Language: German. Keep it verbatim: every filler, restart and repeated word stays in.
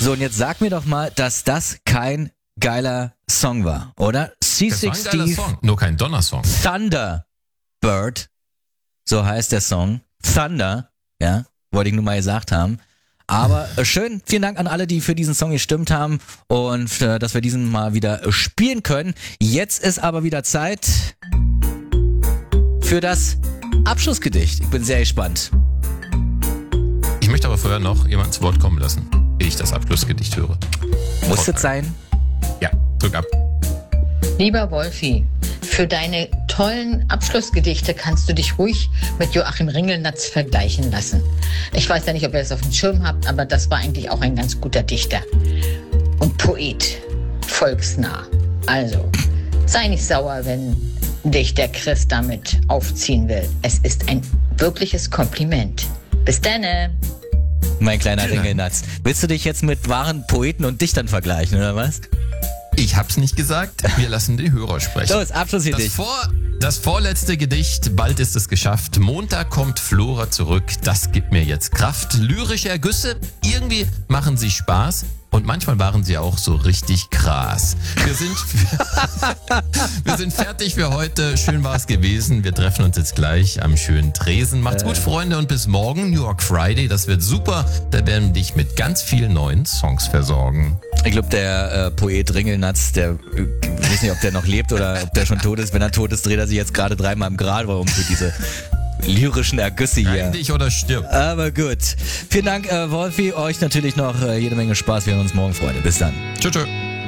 So, und jetzt sag mir doch mal, dass das kein geiler Song war, oder? C Das war ein sechs geiler Steve, Song, nur kein Donnersong. Thunderbird, so heißt der Song. Thunder, ja, wollte ich nur mal gesagt haben. Aber äh, schön, vielen Dank an alle, die für diesen Song gestimmt haben und äh, dass wir diesen mal wieder äh, spielen können. Jetzt ist aber wieder Zeit für das Abschlussgedicht. Ich bin sehr gespannt. Ich möchte aber vorher noch jemanden zu Wort kommen lassen, ehe ich das Abschlussgedicht höre. Muss es sein? Ja, drück ab. Lieber Wolfi, für deine tollen Abschlussgedichte kannst du dich ruhig mit Joachim Ringelnatz vergleichen lassen. Ich weiß ja nicht, ob ihr das auf dem Schirm habt, aber das war eigentlich auch ein ganz guter Dichter. Und Poet, volksnah. Also, sei nicht sauer, wenn dich der Chris damit aufziehen will. Es ist ein wirkliches Kompliment. Bis dann. Mein kleiner Ringelnatz. Willst du dich jetzt mit wahren Poeten und Dichtern vergleichen, oder was? Ich hab's nicht gesagt, wir lassen die Hörer sprechen. Los, Das, Abschlussgedicht. vor, das vorletzte Gedicht, bald ist es geschafft. Montag kommt Flora zurück, das gibt mir jetzt Kraft. Lyrische Ergüsse, irgendwie machen sie Spaß. Und manchmal waren sie auch so richtig krass. Wir sind, wir sind fertig für heute. Schön war es gewesen. Wir treffen uns jetzt gleich am schönen Tresen. Macht's gut, Freunde, und bis morgen. New York Friday, das wird super. Da werden wir dich mit ganz vielen neuen Songs versorgen. Ich glaube, der äh, Poet Ringelnatz, der, äh, ich weiß nicht, ob der noch lebt oder ob der schon tot ist. Wenn er tot ist, dreht er sich jetzt gerade dreimal im Grad rum für diese lyrischen Ergüsse hier. Rein dich oder stirb. Aber gut. Vielen Dank, äh, Wolfi. Euch natürlich noch äh, jede Menge Spaß. Wir hören uns morgen, Freunde. Bis dann. Tschüss. Tschüss.